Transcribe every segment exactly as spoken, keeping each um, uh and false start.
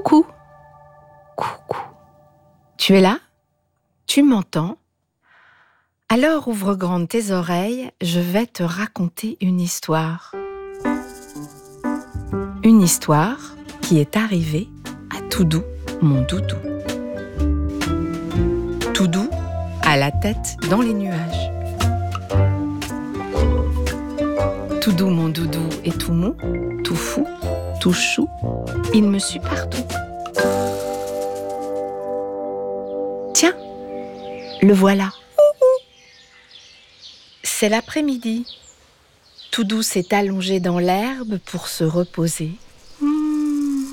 Coucou, coucou. Tu es là? Tu m'entends? Alors ouvre grandes tes oreilles, je vais te raconter une histoire. Une histoire qui est arrivée à Toudou, mon doudou. Toudou a la tête dans les nuages. Toudou, mon doudou, est tout mou, tout fou, tout chou. Il me suit partout. Tiens, le voilà. C'est l'après-midi. Toudou s'est allongé dans l'herbe pour se reposer. Mmh.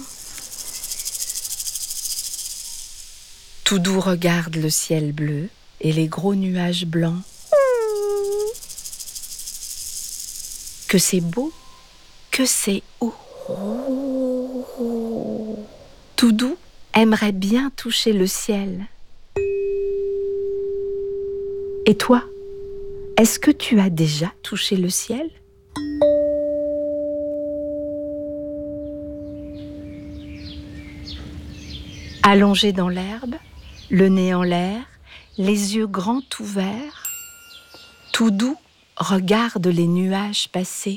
Toudou regarde le ciel bleu et les gros nuages blancs. Que c'est beau, que c'est haut. Toudou aimerait bien toucher le ciel. Et toi, est-ce que tu as déjà touché le ciel? Allongé dans l'herbe, le nez en l'air, les yeux grands ouverts, Toudou regarde les nuages passer.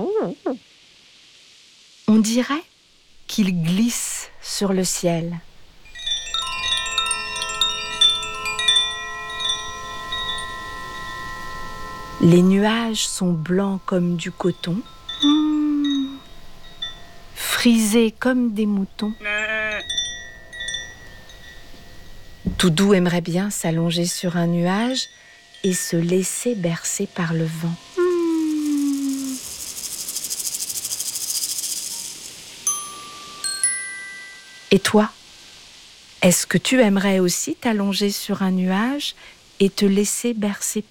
On dirait qu'ils glissent sur le ciel. Les nuages sont blancs comme du coton, mmh, frisés comme des moutons. Toudou aimerait bien s'allonger sur un nuage et se laisser bercer par le vent. Mmh. Et toi, est-ce que tu aimerais aussi t'allonger sur un nuage et te laisser bercer